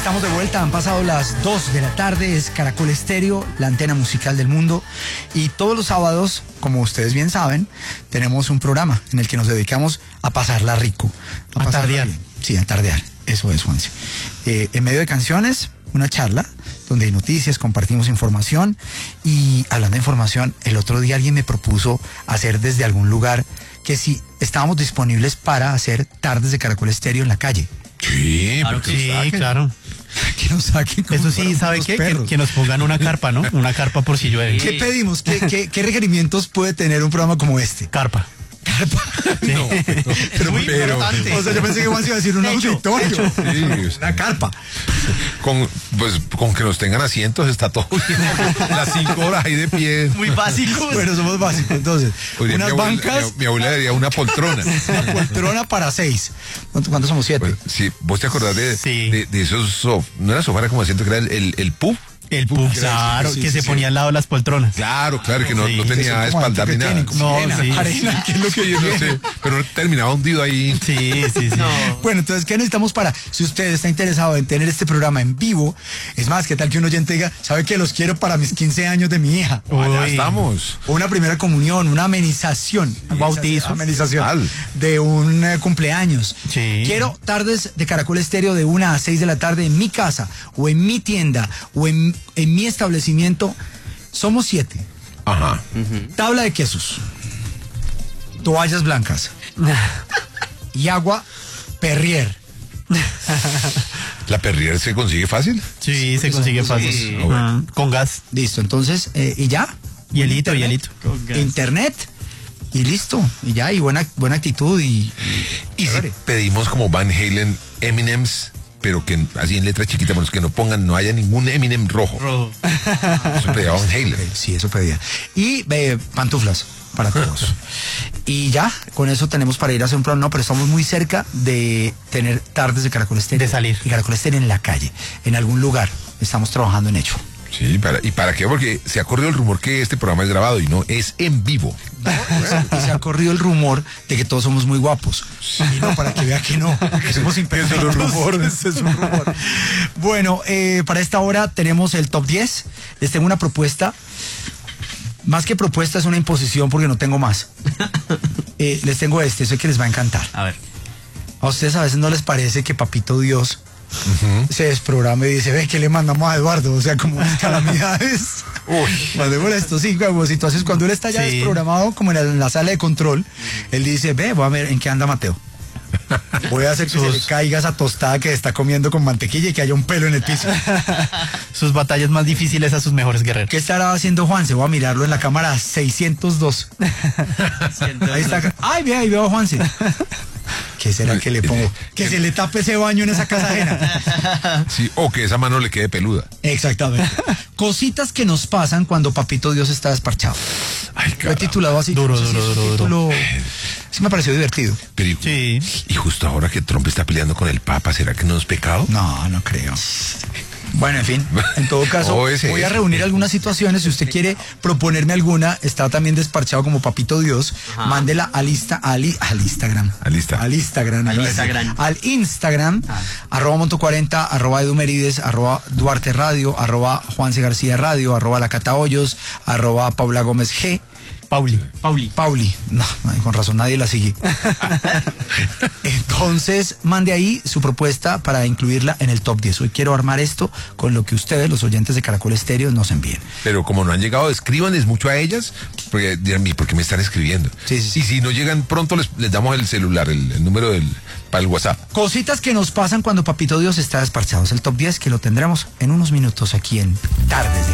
Estamos de vuelta, han pasado las 2 de la tarde, es Caracol Estéreo, la antena musical del mundo. Y todos los sábados, como ustedes bien saben, tenemos un programa en el que nos dedicamos a pasarla rico. A tardear. Sí, a tardear, eso es, Juanse. En medio de canciones, una charla donde hay noticias, compartimos información. Y hablando de información, el otro día alguien me propuso hacer desde algún lugar que si estábamos disponibles para hacer tardes de Caracol Estéreo en la calle. Sí, claro que sí, claro. Que nos saquen como Eso sí, ¿sabe qué? Que nos pongan una carpa, ¿no? Una carpa por si llueve. ¿Qué pedimos? ¿Qué requerimientos puede tener un programa como este? Carpa. Carpa. No, pero, O sea, yo pensé que Juan se iba a decir un auditorio. Sí, una carpa. con que nos tengan asientos está todo bien. Las 5 horas ahí de pie. Muy básicos. Bueno, somos básicos. Entonces, Oye, unas bancas. Mi abuela diría una poltrona. Una poltrona para 6. ¿Cuántos somos? 7. Bueno, sí, ¿vos te acordás de esos no era sofá, era como asiento, que era el pub? El pub, claro, sí, que sí, se ponía al lado de las poltronas. Claro, que no tenía espaldar ni nada. No, sí. Arena, ¿qué es lo que Yo no sé, pero terminaba hundido ahí. Sí. No. Bueno, entonces, ¿qué necesitamos para, si usted está interesado en tener este programa en vivo? Es más, ¿qué tal que un oyente diga, sabe que los quiero para mis 15 años de mi hija? Allá estamos. O una primera comunión, una amenización, un bautizo, amenización de un cumpleaños. Sí. Quiero tardes de Caracol Estéreo de 1 a 6 de la tarde en mi casa, o en mi tienda, o en mi establecimiento. Somos 7. Ajá. Tabla de quesos, toallas blancas y agua Perrier. ¿La Perrier se consigue fácil? Sí, se consigue fácil. Sí. Con gas. Listo, entonces, y ya. Hielito. Internet. Y listo, y ya, y buena actitud y si pedimos como Van Halen Eminems, pero que así en letra chiquita, bueno, que no pongan, no haya ningún Eminem rojo. Eso pedía Van Halen. Sí, eso pedía. Y pantuflas para todos. Y ya, con eso tenemos para ir a hacer un programa. No, pero estamos muy cerca de tener tardes de Caracol Estéreo. De salir. Y Caracol Estéreo en la calle, en algún lugar. Estamos trabajando en ello. Sí, ¿y para qué? Porque se ha corrido el rumor que este programa es grabado y no, es en vivo. Y se ha corrido el rumor de que todos somos muy guapos. Y no, para que vea que no, que somos imperfectos. Ese es un rumor. Bueno, para esta hora tenemos el top 10. Les tengo una propuesta. Más que propuesta, es una imposición porque no tengo más. Les tengo sé que les va a encantar. A ver. A ustedes a veces no les parece que Papito Dios se desprograma y dice, ve, ¿qué le mandamos a Eduardo? O sea, como unas calamidades. Mandémosle esto, sí, como situaciones cuando él está ya desprogramado, como en la sala de control, él dice, ve, voy a ver en qué anda Mateo. Voy a hacer que se le caiga esa tostada que está comiendo con mantequilla y que haya un pelo en el piso. Sus batallas más difíciles a sus mejores guerreros. ¿Qué estará haciendo Juanse? Voy a mirarlo en la cámara 602. Ahí está. Ay, ve, ahí veo a Juanse. ¿Qué será que le pongo? Que se le tape ese baño en esa casa ajena. Sí, o que esa mano le quede peluda. Exactamente. Cositas que nos pasan cuando Papito Dios está desparchado. Ay, lo he titulado así. Duro. Sí me pareció divertido. Pero, sí. Y justo ahora que Trump está peleando con el Papa, ¿será que no es pecado? No creo. Bueno, en fin, en todo caso, voy a reunir algunas situaciones. Si usted quiere proponerme alguna, está también desparchado como Papito Dios, mándela al Instagram. Al Instagram, @Monto40, @EduMerides, @Duarte Radio, @Juanse García Radio, @La Cata Hoyos, @Paula Gómez G. Pauli. No, con razón nadie la sigue. Entonces, mande ahí su propuesta para incluirla en el top 10. Hoy quiero armar esto con lo que ustedes, los oyentes de Caracol Estéreo, nos envíen. Pero como no han llegado, escríbanles mucho a ellas, porque dirán, ¿por qué me están escribiendo? Sí. Y si no llegan pronto, les damos el celular, el número para el WhatsApp. Cositas que nos pasan cuando Papito Dios está desparchado. Es el top 10 que lo tendremos en unos minutos aquí en Tardes de